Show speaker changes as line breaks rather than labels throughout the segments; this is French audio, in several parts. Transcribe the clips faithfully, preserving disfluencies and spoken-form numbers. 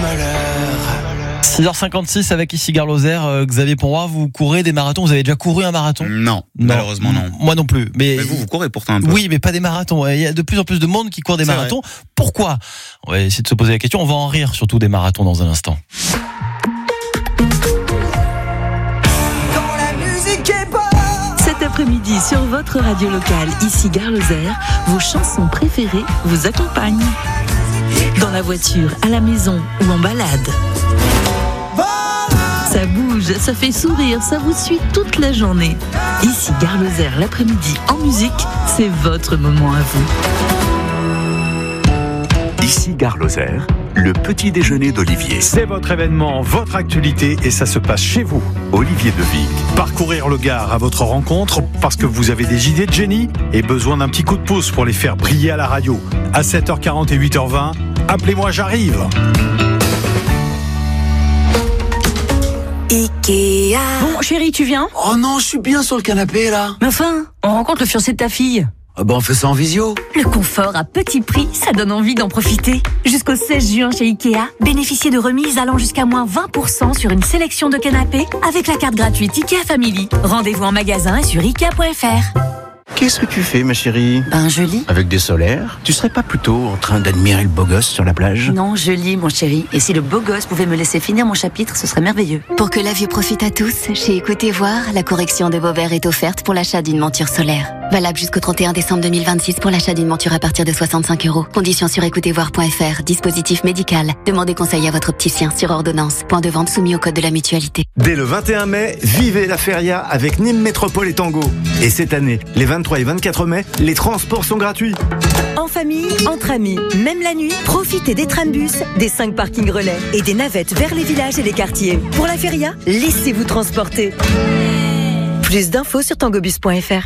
valeur.
six heures cinquante-six avec ici Gare Lozère. Euh, Xavier Ponroy, vous courez des marathons. Vous avez déjà couru un marathon ?
Non, non, malheureusement non.
Moi non plus. Mais,
mais vous, vous courez pourtant un peu.
Oui, mais pas des marathons. Il y a de plus en plus de monde qui court des
C'est
marathons.
vrai.
Pourquoi ? On va essayer de se poser la question. On va en rire surtout des marathons dans un instant.
Cet après-midi sur votre radio locale, ici Gare Lozère, vos chansons préférées vous accompagnent. Dans la voiture, à la maison ou en balade. Ça bouge, ça fait sourire, ça vous suit toute la journée. Ici Gare Lozère, l'après-midi en musique, c'est votre moment à vous.
Ici Gare Lozère, le petit déjeuner d'Olivier.
C'est votre événement, votre actualité et ça se passe chez vous.
Olivier de Vic.
Parcourir le Gard à votre rencontre parce que vous avez des idées de génie et besoin d'un petit coup de pouce pour les faire briller à la radio. À sept heures quarante et huit heures vingt, appelez-moi, j'arrive.
Ikea.
Bon, chérie, tu viens ?
Oh non, je suis bien sur le canapé là.
Mais enfin, on rencontre le fiancé de ta fille.
Ah bah on fait ça en visio.
Le confort à petit prix, ça donne envie d'en profiter. Jusqu'au seize juin chez Ikea, bénéficiez de remises allant jusqu'à moins vingt pour cent sur une sélection de canapés avec la carte gratuite Ikea Family. Rendez-vous en magasin et sur ikea point f r.
Qu'est-ce que tu fais ma chérie ?
Ben je lis.
Avec des solaires ? Tu serais pas plutôt en train d'admirer le beau gosse sur la plage ?
Non, je lis mon chéri. Et si le beau gosse pouvait me laisser finir mon chapitre, ce serait merveilleux.
Pour que la vue profite à tous, chez Écoutez Voir, la correction de vos verres est offerte pour l'achat d'une monture solaire. Valable jusqu'au trente et un décembre deux mille vingt-six pour l'achat d'une monture à partir de soixante-cinq euros. Conditions sur écoutez voir point f r. Dispositif médical. Demandez conseil à votre opticien sur ordonnance. Point de vente soumis au code de la mutualité.
Dès le vingt et un mai, vivez la feria avec Nîmes Métropole et Tango. Et cette année, les vingt-trois et vingt-quatre mai, les transports sont gratuits.
En famille, entre amis, même la nuit, profitez des trambus, des cinq parkings relais et des navettes vers les villages et les quartiers. Pour la feria, laissez-vous transporter. Plus d'infos sur tangobus point f r.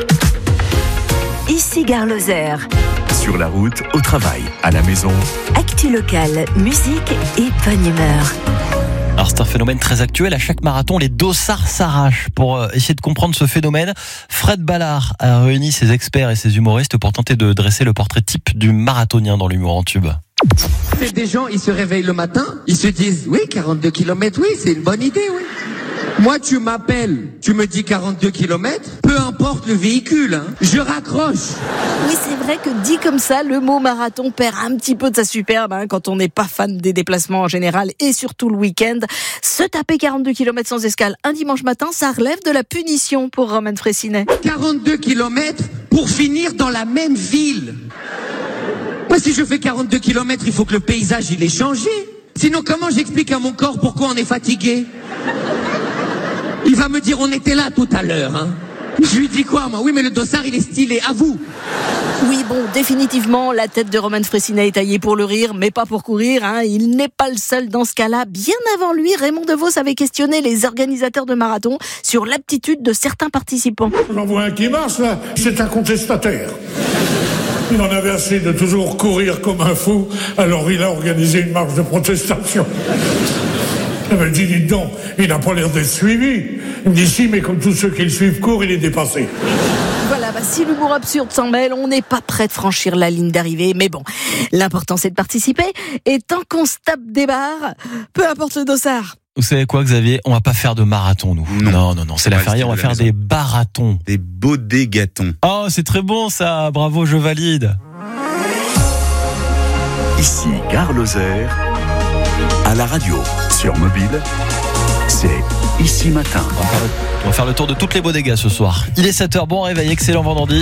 Ici Gare Lozère.
Sur la route, au travail, à la maison.
Actu locale, musique et bonne humeur.
Alors c'est un phénomène très actuel. À chaque marathon, les dossards s'arrachent. Pour euh, essayer de comprendre ce phénomène, Fred Ballard a réuni ses experts et ses humoristes pour tenter de dresser le portrait type du marathonien dans l'humour en tube.
C'est des gens, ils se réveillent le matin, ils se disent, oui, quarante-deux kilomètres, oui, c'est une bonne idée, oui. Moi, tu m'appelles, tu me dis quarante-deux kilomètres, peu importe le véhicule, hein, je raccroche.
Oui, c'est vrai que dit comme ça, le mot marathon perd un petit peu de sa superbe hein, quand on n'est pas fan des déplacements en général et surtout le week-end. Se taper quarante-deux kilomètres sans escale un dimanche matin, ça relève de la punition pour Romain Fraissinet.
quarante-deux kilomètres pour finir dans la même ville. Moi, si je fais quarante-deux kilomètres, il faut que le paysage, il ait changé. Sinon, comment j'explique à mon corps pourquoi on est fatigué ? Il va me dire, on était là tout à l'heure, hein. Je lui dis quoi, moi ? Oui, mais le dossard, il est stylé, à vous.
Oui, bon, définitivement, la tête de Romain Fraissinet est taillée pour le rire, mais pas pour courir, hein. Il n'est pas le seul dans ce cas-là. Bien avant lui, Raymond DeVos avait questionné les organisateurs de marathon sur l'aptitude de certains participants.
J'en vois un qui marche, là. C'est un contestataire. Il en avait assez de toujours courir comme un fou, alors il a organisé une marche de protestation. Il m'a dit, dites donc, il n'a pas l'air d'être suivi. Il me dit, si, mais comme tous ceux qui le suivent courent, il est dépassé.
Voilà, bah, si l'humour absurde s'en mêle, on n'est pas prêt de franchir la ligne d'arrivée. Mais bon, l'important c'est de participer. Et tant qu'on se tape des barres, peu importe le dossard.
Vous savez quoi, Xavier ? On va pas faire de marathon, nous.
Non,
non, non, non c'est la feria, on va faire maison. Des baratons.
Des bodégatons.
Oh, c'est très bon ça, bravo, je valide.
Ici, Gare Lozère, à la radio, sur mobile, c'est Ici Matin.
On va, faire le, on va faire le tour de toutes les bodegas ce soir. Il est sept heures, bon réveil, excellent vendredi.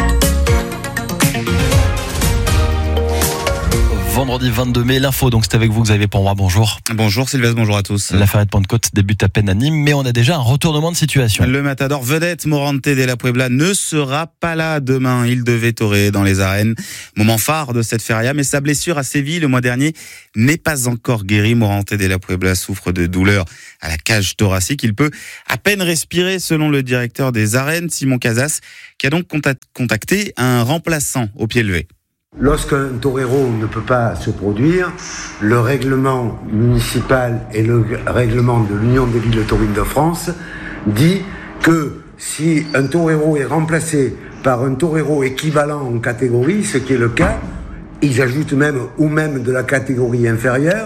Vendredi vingt-deux mai, l'info, donc c'est avec vous Xavier Ponroy, bonjour.
Bonjour Sylvestre, bonjour à tous.
L'affaire de Pentecôte débute à peine à Nîmes, mais on a déjà un retournement de situation.
Le matador vedette Morante de la Puebla ne sera pas là demain, il devait torer dans les arènes. Moment phare de cette feria, mais sa blessure à Séville le mois dernier n'est pas encore guérie. Morante de la Puebla souffre de douleurs à la cage thoracique, il peut à peine respirer selon le directeur des arènes, Simon Casas, qui a donc contacté un remplaçant au pied levé.
Lorsqu'un torero ne peut pas se produire, le règlement municipal et le règlement de l'Union des villes taurines de France dit que si un torero est remplacé par un torero équivalent en catégorie, ce qui est le cas, ils ajoutent même ou même de la catégorie inférieure,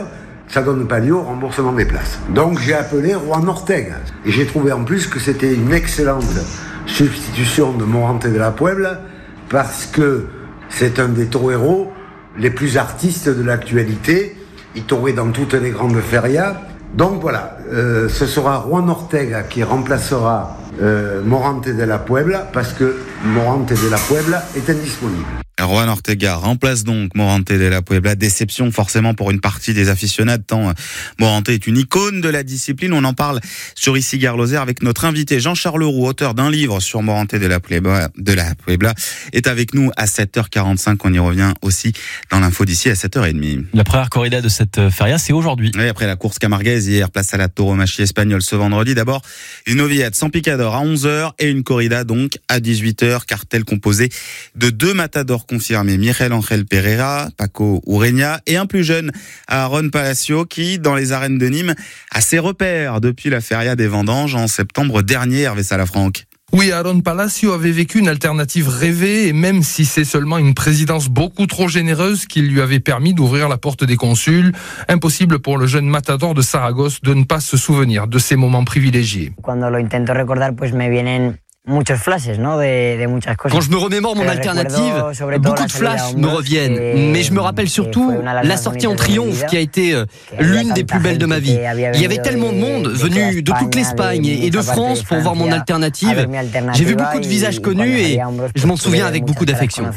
ça donne pas lieu au remboursement des places. Donc j'ai appelé Juan Ortega et j'ai trouvé en plus que c'était une excellente substitution de Morante de la Puebla parce que c'est un des toreros les plus artistes de l'actualité. Il torait dans toutes les grandes ferias. Donc voilà, euh, ce sera Juan Ortega qui remplacera euh, Morante de la Puebla parce que Morante de la Puebla est indisponible.
Juan Ortega remplace donc Morante de la Puebla. Déception forcément pour une partie des aficionados, tant Morante est une icône de la discipline. On en parle sur Ici Gare Lozère avec notre invité Jean-Charles Roux, auteur d'un livre sur Morante de la Puebla, de la Puebla, est avec nous à sept heures quarante-cinq. On y revient aussi dans l'info d'ici à sept heures trente.
La première corrida de cette feria, c'est aujourd'hui.
Oui, après la course camarguaise hier, place à la tauromachie espagnole ce vendredi. D'abord, une ovillette sans picador à onze heures et une corrida donc à dix-huit heures. Cartel composé de deux matadors confirmé, Miguel Ángel Pereira, Paco Ureña et un plus jeune, Aaron Palacio, qui, dans les arènes de Nîmes, a ses repères depuis la feria des vendanges en septembre dernier. Hervé Salafranc.
Oui, Aaron Palacio avait vécu une alternative rêvée et même si c'est seulement une présidence beaucoup trop généreuse qui lui avait permis d'ouvrir la porte des consuls, impossible pour le jeune matador de Saragosse de ne pas se souvenir de ces moments privilégiés.
Cuando lo intento recordar, pues me vienen muchos flashes, ¿no? de, de muchas cosas.
Quand je me remémore mon alternative, beaucoup de flashs me reviennent, mais je me rappelle surtout la sortie en triomphe qui a été l'une des plus belles de ma vie. Il y avait tellement de monde venu de toute l'Espagne et de France pour voir mon alternative. J'ai vu beaucoup de visages connus et je m'en souviens avec beaucoup d'affection.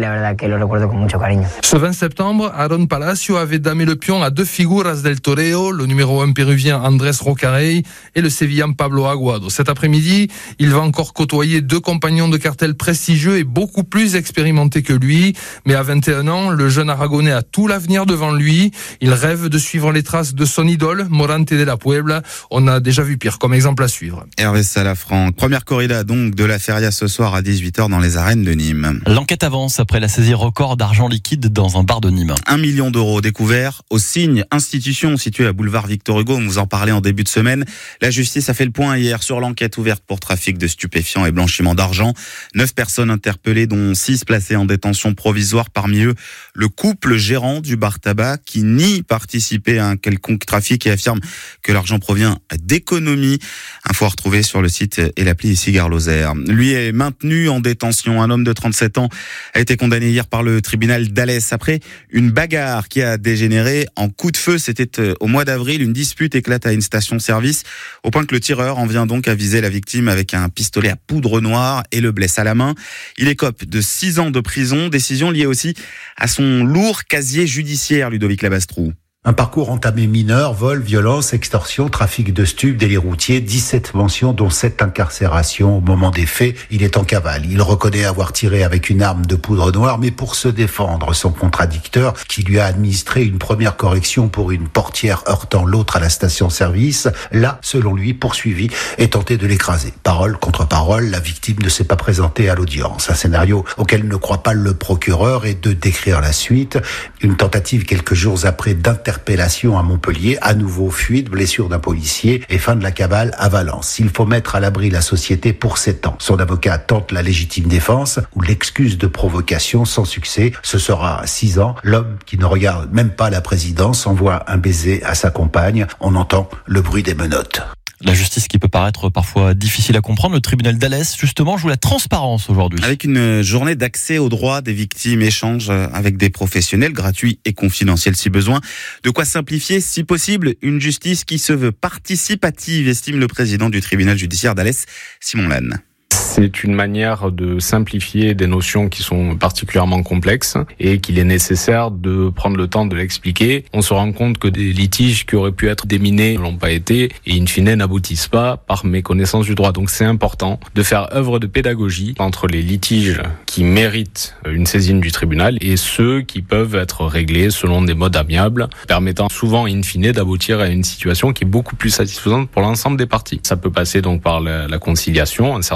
Ce vingt septembre, Aaron Palacio avait damé le pion à deux figuras del toreo, le numéro un péruvien Andrés Rocarey et le sévillan Pablo Aguado. Cet après-midi, il va encore côtoyer deux compagnons de cartel prestigieux et beaucoup plus expérimentés que lui. Mais à vingt et un ans, le jeune Aragonais a tout l'avenir devant lui. Il rêve de suivre les traces de son idole, Morante de la Puebla. On a déjà vu pire comme exemple à suivre.
Hervé Salafranc. Première corrida donc de la feria ce soir à dix-huit heures dans les arènes de Nîmes.
L'enquête avance après la saisie record d'argent liquide dans un bar de Nîmes.
Un million d'euros découvert au Signe, institution située à boulevard Victor Hugo. On vous en parlait en début de semaine. La justice a fait le point hier sur l'enquête ouverte pour trafic de stupéfiants et blanchiment d'argent. Neuf personnes interpellées, dont six placées en détention provisoire. Parmi eux, le couple gérant du bar tabac qui nie participer à un quelconque trafic et affirme que l'argent provient d'économies. Info à retrouver sur le site et l'appli Ici Gare Lozère. Lui est maintenu en détention. Un homme de trente-sept ans a été condamné hier par le tribunal d'Alès après une bagarre qui a dégénéré en coup de feu. C'était au mois d'avril. Une dispute éclate à une station-service au point que le tireur en vient donc à viser la victime avec un pistolet à poudre noire et le blesse à la main. Il écope de six ans de prison, décision liée aussi à son lourd casier judiciaire, Ludovic Labastrou.
Un parcours entamé mineur, vol, violence, extorsion, trafic de stupes, délit routier, dix-sept mentions dont sept incarcérations. Au moment des faits, il est en cavale. Il reconnaît avoir tiré avec une arme de poudre noire, mais pour se défendre, son contradicteur, qui lui a administré une première correction pour une portière heurtant l'autre à la station-service, l'a, selon lui, poursuivi et tenté de l'écraser. Parole contre parole, la victime ne s'est pas présentée à l'audience. Un scénario auquel ne croit pas le procureur et de décrire la suite. Une tentative quelques jours après d'interpréter Interpellation à Montpellier, à nouveau fuite, blessure d'un policier et fin de la cabale à Valence. Il faut mettre à l'abri la société pour sept ans. Son avocat tente la légitime défense ou l'excuse de provocation sans succès. Ce sera six ans. L'homme qui ne regarde même pas la présidence envoie un baiser à sa compagne. On entend le bruit des menottes.
La justice qui peut paraître parfois difficile à comprendre, le tribunal d'Alès, justement, joue la transparence aujourd'hui.
Avec une journée d'accès aux droits des victimes, échange avec des professionnels, gratuits et confidentiels si besoin. De quoi simplifier, si possible, une justice qui se veut participative, estime le président du tribunal judiciaire d'Alès, Simon Lannes.
C'est une manière de simplifier des notions qui sont particulièrement complexes et qu'il est nécessaire de prendre le temps de l'expliquer. On se rend compte que des litiges qui auraient pu être déminés ne l'ont pas été et in fine n'aboutissent pas par méconnaissance du droit. Donc c'est important de faire œuvre de pédagogie entre les litiges qui méritent une saisine du tribunal et ceux qui peuvent être réglés selon des modes amiables, permettant souvent in fine d'aboutir à une situation qui est beaucoup plus satisfaisante pour l'ensemble des parties. Ça peut passer donc par la, la conciliation, un certain nombre de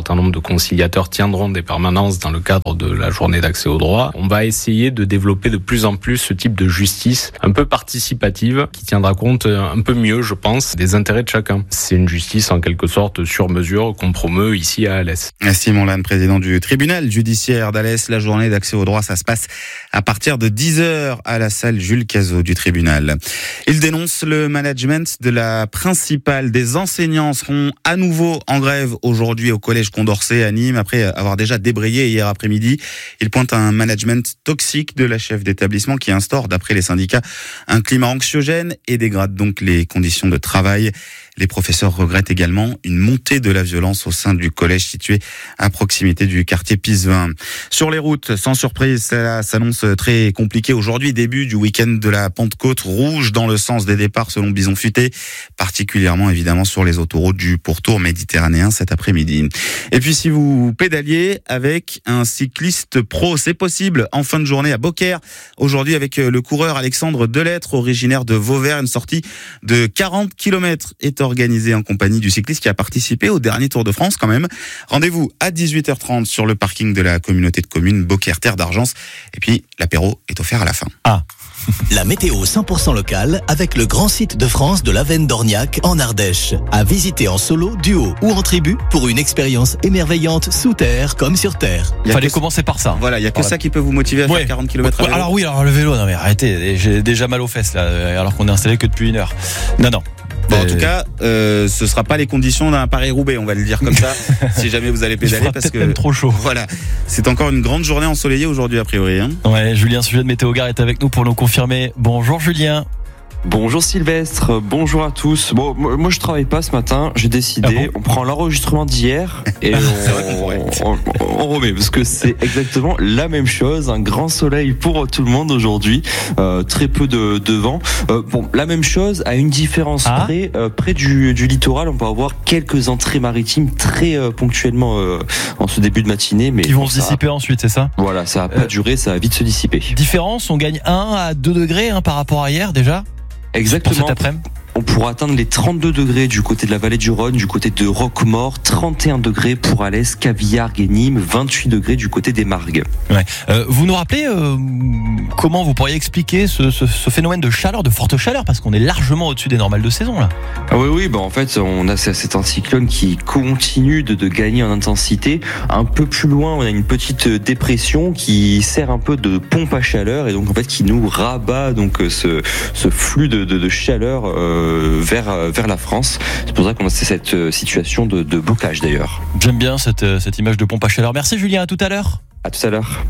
conciliateurs tiendront des permanences dans le cadre de la journée d'accès au droit. On va essayer de développer de plus en plus ce type de justice un peu participative qui tiendra compte un peu mieux, je pense, des intérêts de chacun. C'est une justice en quelque sorte sur mesure qu'on promeut ici à Alès.
Simon Lannes, président du tribunal judiciaire d'Alès. La journée d'accès au droit, ça se passe à partir de dix heures à la salle Jules Cazot du tribunal. Il dénonce le management de la principale. Des enseignants seront à nouveau en grève aujourd'hui au collège Condorcet à Nîmes après avoir déjà débrayé hier après-midi. Il pointe un management toxique de la chef d'établissement qui instaure, d'après les syndicats, un climat anxiogène et dégrade donc les conditions de travail. Les professeurs regrettent également une montée de la violence au sein du collège situé à proximité du quartier Pisevin. Sur les routes, sans surprise, ça s'annonce très compliqué aujourd'hui. Début du week-end de la Pentecôte, rouge dans le sens des départs selon Bison Futé, particulièrement évidemment sur les autoroutes du pourtour méditerranéen cet après-midi. Et puis si vous pédaliez avec un cycliste pro, c'est possible en fin de journée à Beaucaire. Aujourd'hui avec le coureur Alexandre Delettre, originaire de Vauvert, une sortie de quarante kilomètres est organisée en compagnie du cycliste qui a participé au dernier Tour de France quand même. Rendez-vous à dix-huit heures trente sur le parking de la communauté de communes Beaucaire Terre d'Argence. Et puis l'apéro est offert à la fin.
Ah.
La météo cent pour cent locale avec le grand site de France de l'Avenne d'Orniac en Ardèche. À visiter en solo, duo ou en tribu pour une expérience émerveillante sous terre comme sur terre.
Il fallait commencer par ça.
Voilà, il y a que
voilà.
ça qui peut vous motiver à
ouais.
faire quarante kilomètres à vélo.
Alors oui, alors le vélo, non mais arrêtez, j'ai déjà mal aux fesses là, alors qu'on est installé que depuis une heure. Non, non.
Bon, en tout cas, euh, ce sera pas les conditions d'un Paris-Roubaix, on va le dire comme ça, si jamais vous allez pédaler, parce que
même trop chaud.
Voilà, c'est encore une grande journée ensoleillée aujourd'hui a priori. Hein.
Ouais, Julien Sujet de Météo-Gare est avec nous pour nous confirmer. Bonjour Julien.
Bonjour Sylvestre, bonjour à tous. Bon, moi je travaille pas ce matin, j'ai décidé, ah bon on prend l'enregistrement d'hier et on, on, on remet parce que c'est exactement la même chose, un grand soleil pour tout le monde aujourd'hui, euh, très peu de, de vent. Euh, bon, la même chose à une différence ah. près, euh, près du, du littoral, on peut avoir quelques entrées maritimes très euh, ponctuellement euh, en ce début de matinée, mais
qui vont
bon,
se dissiper
a,
ensuite, c'est ça ?
Voilà, ça va pas euh, durer, ça va vite se dissiper.
Différence, on gagne un à deux degrés hein, par rapport à hier déjà.
Exactement.
Pour cet après-midi.
On pourra atteindre les trente-deux degrés du côté de la vallée du Rhône, du côté de Roquemaure, trente et un degrés pour Alès, Cavillargues et Nîmes, vingt-huit degrés du côté des Margues.
Ouais. Euh, vous nous rappelez euh, comment vous pourriez expliquer ce, ce, ce phénomène de chaleur, de forte chaleur, parce qu'on est largement au-dessus des normales de saison là.
Ah oui, oui, bah en fait, on a cet anticyclone qui continue de, de gagner en intensité. Un peu plus loin, on a une petite dépression qui sert un peu de pompe à chaleur et donc en fait qui nous rabat donc ce, ce flux de, de, de chaleur. Euh, vers vers la France. C'est pour ça qu'on a cette situation de, de blocage d'ailleurs.
J'aime bien cette, cette image de pompe à chaleur. Merci Julien, à tout à l'heure.
À tout à l'heure.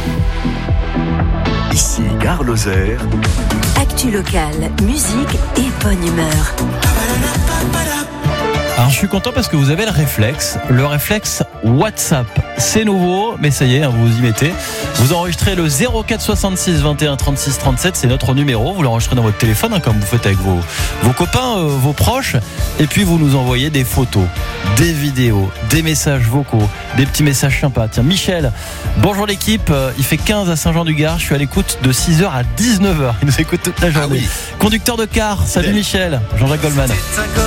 Ici Gare Lozère.
Actu locale, musique et bonne humeur.
Alors je suis content parce que vous avez le réflexe, le réflexe WhatsApp. C'est nouveau, mais ça y est, hein, vous vous y mettez. Vous enregistrez le zéro quatre soixante-six vingt et un trente-six trente-sept, c'est notre numéro. Vous l'enregistrez dans votre téléphone, hein, comme vous faites avec vos, vos copains, euh, vos proches. Et puis vous nous envoyez des photos, des vidéos, des messages vocaux, des petits messages sympas. Tiens, Michel, bonjour l'équipe, euh, il fait quinze à Saint-Jean-du-Gard. Je suis à l'écoute de six heures à dix-neuf heures. Il nous écoute toute la journée. Ah oui. Conducteur de car, salut Michel, Jean-Jacques Goldman.